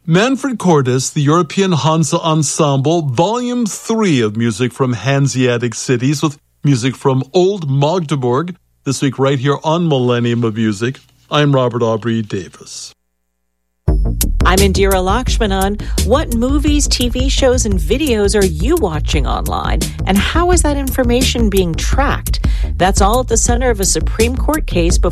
Manfred Cordes, the European Hansa Ensemble, Volume 3 of music from Hanseatic cities with music from Old Magdeburg, this week right here on Millennium of Music. I'm Robert Aubrey Davis. I'm Indira Lakshmanan. What movies, TV shows, and videos are you watching online? And how is that information being tracked? That's all at the center of a Supreme Court case before